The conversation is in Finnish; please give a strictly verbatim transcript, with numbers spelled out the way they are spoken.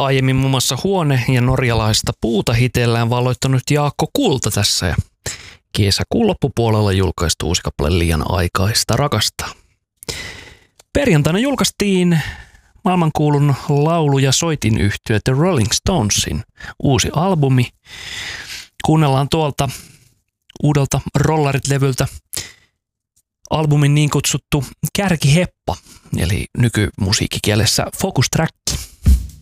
aiemmin muun muassa Huone ja norjalaista puuta hitellään valloittanut Jaakko Kulta tässä ja kesäkuun loppupuolella julkaistu uusi kappale Liian aikaista rakastaa. Perjantaina julkaistiin maailmankuulun laulu- ja soitinyhtye The Rolling Stonesin uusi albumi. Kuunnellaan tuolta uudelta Rollarit-levyltä albumin niin kutsuttu kärkiheppa, eli nykymusiikkikielessä focus track.